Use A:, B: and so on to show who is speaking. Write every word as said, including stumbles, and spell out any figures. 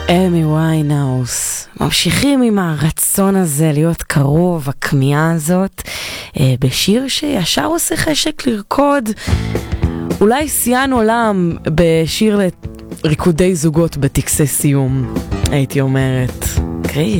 A: אמי ויינהאוס. ממשיכים עם הרצון הזה להיות קרוב, הכמיהה הזאת, בשיר שישר עושה חשק לרקוד. אולי שיאן עולם בשיר לריקודי זוגות בטקסי סיום, הייתי אומרת. קריז.